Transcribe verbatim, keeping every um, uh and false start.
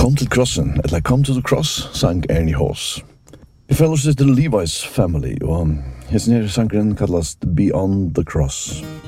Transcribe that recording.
Kom til crossen, eller Come to the Cross, sang Ernie Hawes. Vi følger oss til Levi's Family, og hesten her sangren kallast Beyond the Cross.